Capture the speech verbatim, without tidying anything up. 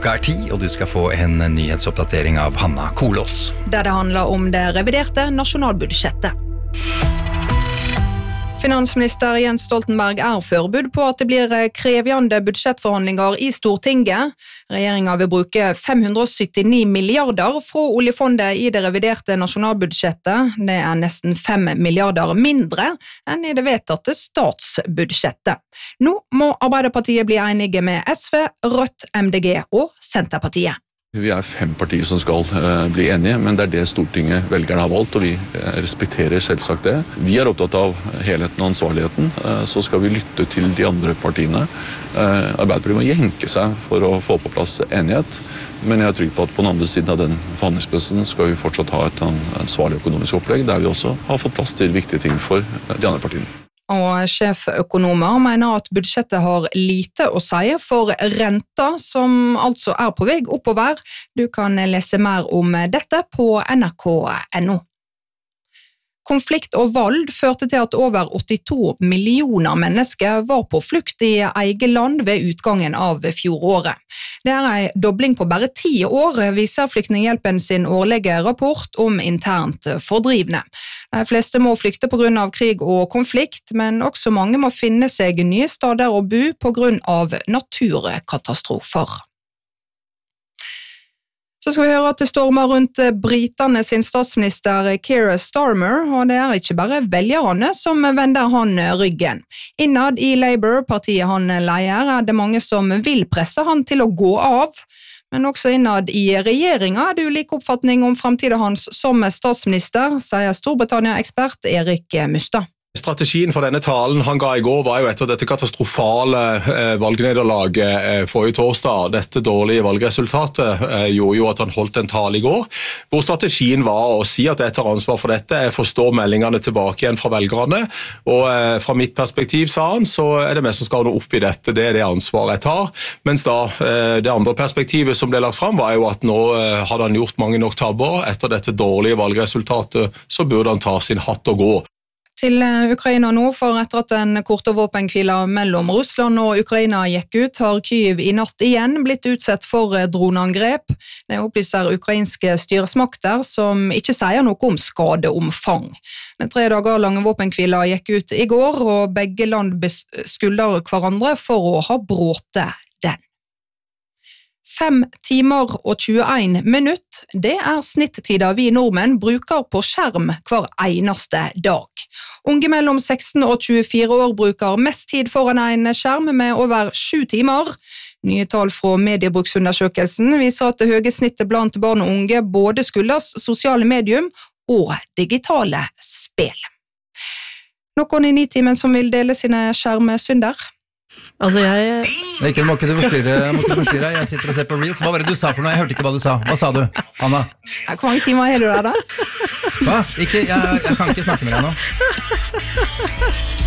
Klokka er ti, og du skal få en nyhetsoppdatering av Hanna Kolås. Der det handler om det reviderte nasjonalbudsjettet. Finansminister Jens Stoltenberg er forberedt på at det blir krevende budsjettforhandlinger i Stortinget. Regjeringen vil bruke fem hundre syttini milliarder fra oljefondet i det reviderte nasjonalbudsjettet. Det er nesten fem milliarder mindre enn i det vedtatte statsbudsjettet. Nå må Arbeiderpartiet bli enige med S V, Rødt, M D G og Senterpartiet. Vi er fem partier som skal uh, bli enige, men det er det Stortinget velgerne har valgt, og vi uh, respekterer selvsagt det. Vi er opptatt av helheten og ansvarligheten, uh, så skal vi lytte til de andre partiene. Uh, Arbeiderpartiet må jenke seg for å få på plass enighet, men jeg er trygg på at på den andre siden av den forhandlingsprosessen skal vi fortsatt ha et ansvarlig økonomisk opplegg, der vi også har fått plass til viktige ting for de andre partiene. Og sjeføkonomer mener at budsjettet har lite å si for renta, som altså er på vei oppover. Du kan lese mer om dette på N R K punktum N O. Konflikt og vold førte til at over åttito millioner mennesker var på flukt i eget land ved utgangen av fjoråret. Det er en dobling på bare ti år, viser Flyktninghjelpen sin årlige rapport om internt fordrivne. De fleste må flykte på grunn av krig og konflikt, men også mange må finne seg nye steder å bo på grunn av naturkatastrofer. Så skal vi høre at det stormer rundt britene sin statsminister Keir Starmer, og det er ikke bare velgerne som vender han ryggen. Innad i Labour-partiet han leier er det mange som vil presse han til å gå av, men også innad i regjeringen er det ulik oppfatning om fremtiden hans som statsminister, sier Storbritannia-ekspert Erik Mustad. Strategien for denne talen han ga i går var jo etter dette katastrofale eh, valgnederlaget eh, forrige torsdag. Dette dårlige valgresultatet eh, gjorde jo at han holdt en tale i går, hvor strategien var å si at jeg tar ansvar for dette, jeg forstår meldingene tilbake igjen fra velgerne, og eh, fra mitt perspektiv, sa han, så er det mest som skal nå opp i dette, det er det ansvaret jeg tar. Mens da eh, det andre perspektivet som ble lagt fram var jo at nå eh, hadde han gjort mange nok tabber, etter dette dårlige valgresultatet, så burde han ta sin hatt og gå. Til Ukraina nå, for etter at en korte våpenhvile mellom Russland og Ukraina gikk ut, har Kyiv i natt igjen blitt utsatt for droneangrep. Det opplyser ukrainske styresmakter som ikke sier noe om skadeomfang. Den tre dager lange våpenhvila gikk ut i går, og begge land beskylder hverandre for å ha bråte den. Fem timer og tjueen minutt, det er snittida vi nordmenn bruker på skjerm hver eneste dag. Unge mellom seksten og tjuefire år bruker mest tid foran en skjerm med over sju timer. Nye tall fra mediebruksundersøkelsen viser at det høye snittet blant barn og unge både skyldes sosiale medium og digitale spill. Noen i nitimen som vil dele sine skjermsynder? Altså jeg... Ikke, må ikke du forstyrre, må ikke du forstyrre, jeg sitter og ser på Reels. Hva var det du sa for noe? Jeg hørte ikke hva du sa. Hva sa du, Anna? Ja, hvor mange timer har du der da? Hva? Ikke, jeg, jeg kan ikke snakke med deg nå.